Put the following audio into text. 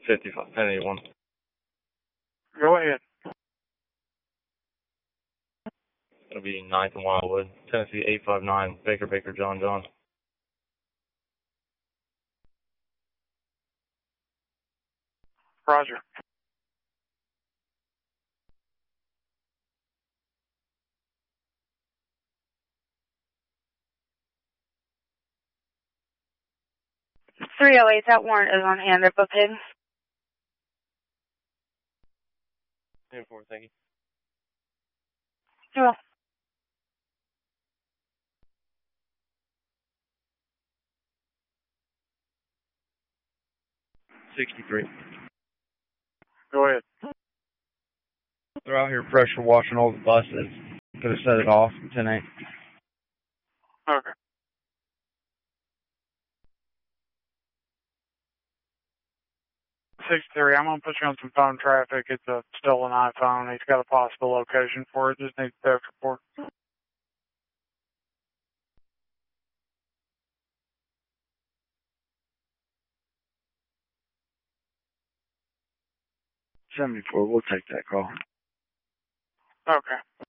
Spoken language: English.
55, 1081. Go ahead. It'll be 9th and Wildwood, Tennessee 859, Baker, John. Roger. .308, that warrant is on hand. They're both hidden. 10-4, thank you. You're welcome. 63. Go ahead. They're out here pressure washing all the buses. Could have set it off, 10-8. Okay. $63, I'm going to put you on some phone traffic. It's a stolen iPhone. He's got a possible location for it. Just need a theft report. 74, we'll take that call. Okay.